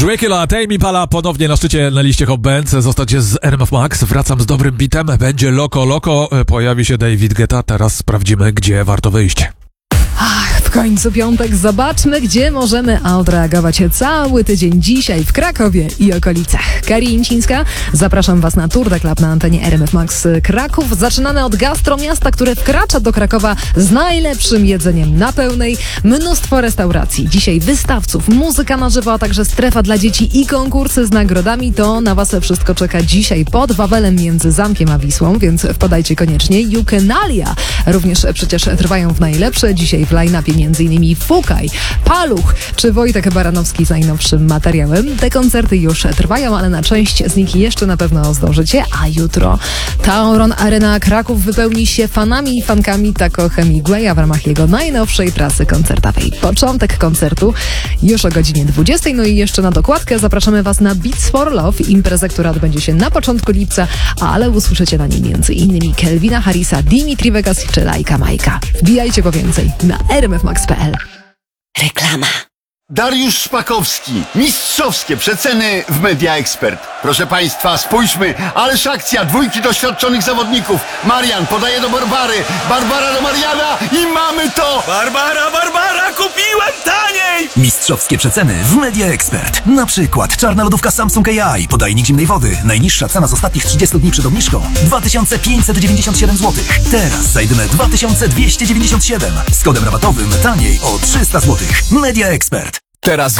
Drake Latej mi pala ponownie na szczycie na liście Hot Band. Zostać z RMF Max. Wracam z dobrym bitem. Będzie Loko. Pojawi się David Guetta. Teraz sprawdzimy, gdzie warto wyjść. W końcu piątek, zobaczmy, gdzie możemy odreagować cały tydzień dzisiaj w Krakowie i okolicach. Kari Incińska, zapraszam Was na Tour de Club na antenie RMF Max Kraków. Zaczynamy od gastromiasta, które wkracza do Krakowa z najlepszym jedzeniem na pełnej. Mnóstwo restauracji, dzisiaj wystawców, muzyka na żywo, a także strefa dla dzieci i konkursy z nagrodami. To na Was wszystko czeka dzisiaj pod Wawelem między Zamkiem a Wisłą, więc wpadajcie koniecznie. Jukenalia również przecież trwają w najlepsze. Dzisiaj w line-upie m.in. Fukaj, Paluch czy Wojtek Baranowski z najnowszym materiałem. Te koncerty już trwają, ale na część z nich jeszcze na pewno zdążycie, a jutro Tauron Arena Kraków wypełni się fanami i fankami Taco Hemingwaya w ramach jego najnowszej trasy koncertowej. Początek koncertu już o godzinie 20, no i jeszcze na dokładkę zapraszamy Was na Beats for Love, imprezę, która odbędzie się na początku lipca, ale usłyszycie na niej m.in. Kelvina Harrisa, Dimitri Vegas czy Lajka Majka. Wbijajcie po więcej na rmfmax.pl. Reklama. Dariusz Szpakowski. Mistrzowskie przeceny w Media Expert. Proszę Państwa, spójrzmy, ależ akcja, dwójki doświadczonych zawodników. Marian podaje do Barbary, Barbara do Mariana i mamy to! Barbara, kupiłem taniej! Mistrzowskie przeceny w Media Expert. Na przykład czarna lodówka Samsung AI, podajnik zimnej wody. Najniższa cena z ostatnich 30 dni przed obniżką 2597 zł. Teraz za jedyne 2297. Z kodem rabatowym taniej o 300 zł. Media Expert. Teraz